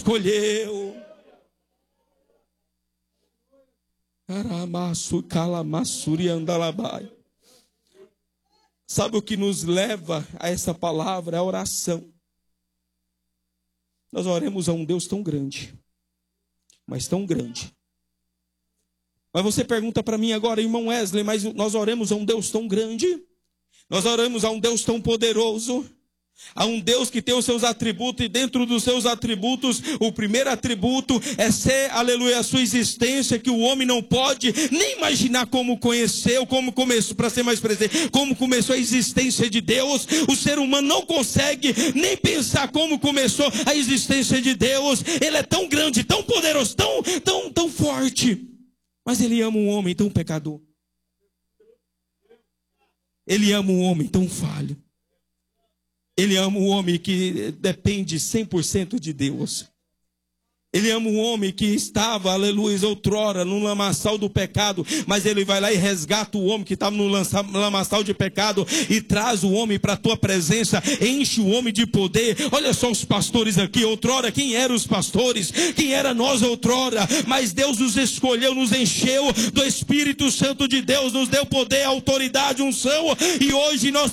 escolheu. Aramaçu, calamaçuri, andalabai. Sabe o que nos leva a essa palavra? A oração. Nós oremos a um Deus tão grande, mas tão grande. Mas você pergunta para mim agora, irmão Wesley, mas nós oramos a um Deus tão grande? Nós oramos a um Deus tão poderoso? A um Deus que tem os seus atributos, e dentro dos seus atributos, o primeiro atributo é ser, aleluia, a sua existência, que o homem não pode nem imaginar como conheceu, como começou, para ser mais presente, como começou a existência de Deus. O ser humano não consegue nem pensar como começou a existência de Deus. Ele é tão grande, tão poderoso, tão forte, mas ele ama um homem tão pecador. Ele ama um homem tão falho. Ele ama um homem que depende 100% de Deus. Ele ama um homem que estava, aleluia, outrora no lamaçal do pecado, mas ele vai lá e resgata o homem que estava no lamaçal de pecado e traz o homem para a tua presença, enche o homem de poder. Olha só os pastores aqui, outrora, quem eram os pastores? Quem era nós outrora? Mas Deus nos escolheu, nos encheu do Espírito Santo de Deus, nos deu poder, autoridade, unção, e hoje nós